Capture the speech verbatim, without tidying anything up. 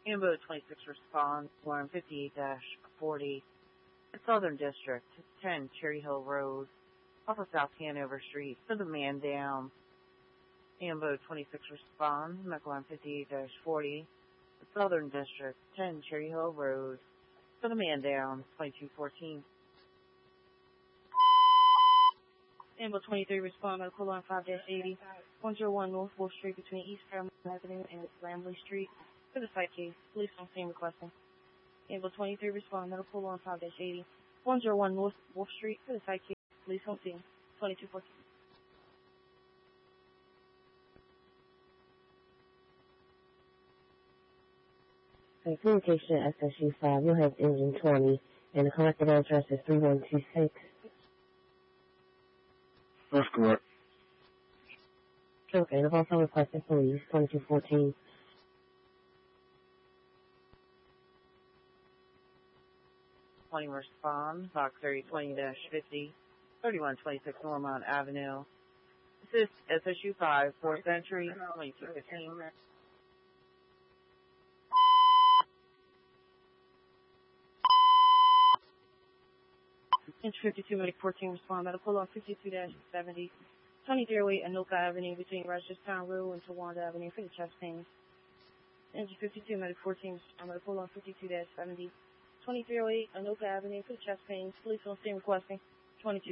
Ambo twenty-six responds, alarm fifty-eight dash forty, Southern District, ten Cherry Hill Road, off of South Hanover Street, for the man down. Ambo twenty-six responds, alarm fifty-eight dash forty, Southern District, ten Cherry Hill Road, for the man down, twenty-two fourteen. Ambo twenty-three respond, medical line five dash eighty, one oh one North Wolf Street between East Paramount Avenue and Lambley Street, for the site case. Police on scene requesting. Ambo twenty-three respond, medical line five dash eighty, one oh one North Wolf Street, for the site case. Police on scene, twenty-two fourteen. Okay, communication at S S U five, you'll have engine twenty, and the collected address is three one two six. That's correct. Okay, they've also requested police, twenty-two fourteen. twenty respond, box area twenty dash fifty, thirty-one twenty-six Normont Avenue. This is S S U five, fourth Century, twenty-two fifteen. Inch fifty-two, medic fourteen respond, medical line fifty-two dash seventy, twenty oh eight Anoka Avenue between Rochestown Road and Tawanda Avenue for the chest pains. Inch fifty-two, medic fourteen respond, medical line fifty-two dash seventy, twenty oh eight Anoka Avenue for the chest pains. Police on scene requesting, twenty-two